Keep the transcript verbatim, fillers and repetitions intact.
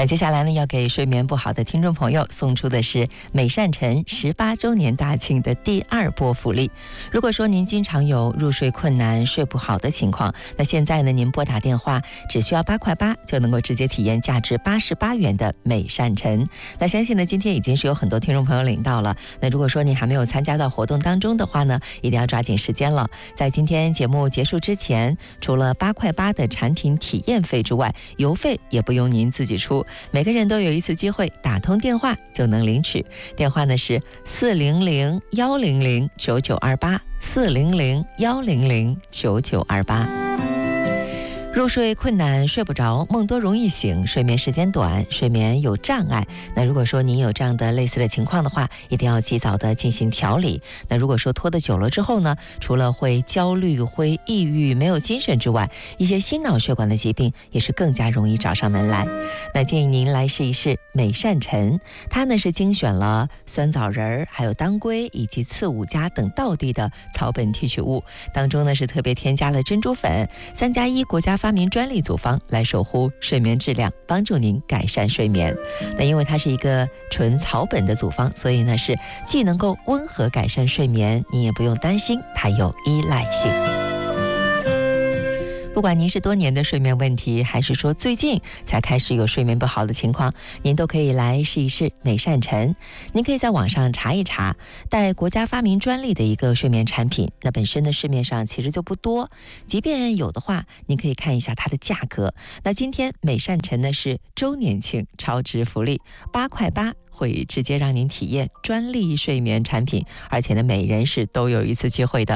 那接下来呢，要给睡眠不好的听众朋友送出的是美善晨十八周年大庆的第二波福利。如果说您经常有入睡困难、睡不好的情况，那现在呢，您拨打电话只需要八块八就能够直接体验价值八十八元的美善晨。那相信呢，今天已经是有很多听众朋友领到了。那如果说你还没有参加到活动当中的话呢，一定要抓紧时间了。在今天节目结束之前，除了八块八的产品体验费之外，邮费也不用您自己出，每个人都有一次机会打通电话就能领取。电话呢是四零零幺零零九九二八，四零零幺零零九九二八。入睡困难、睡不着、梦多容易醒、睡眠时间短、睡眠有障碍，那如果说您有这样的类似的情况的话，一定要及早的进行调理。那如果说拖得久了之后呢，除了会焦虑、会抑郁、没有精神之外，一些心脑血管的疾病也是更加容易找上门来。那建议您来试一试美善晨，它呢是精选了酸枣仁、还有当归以及刺五加等道地的草本提取物，当中呢是特别添加了珍珠粉，三加一国家发明专利组方来守护睡眠质量，帮助您改善睡眠。那因为它是一个纯草本的组方，所以呢是既能够温和改善睡眠，你也不用担心它有依赖性。不管您是多年的睡眠问题，还是说最近才开始有睡眠不好的情况，您都可以来试一试美善晨。您可以在网上查一查，带国家发明专利的一个睡眠产品，那本身的市面上其实就不多，即便有的话，您可以看一下它的价格。那今天美善晨呢是周年庆超值福利，八块八会直接让您体验专利睡眠产品，而且呢每人是都有一次机会的。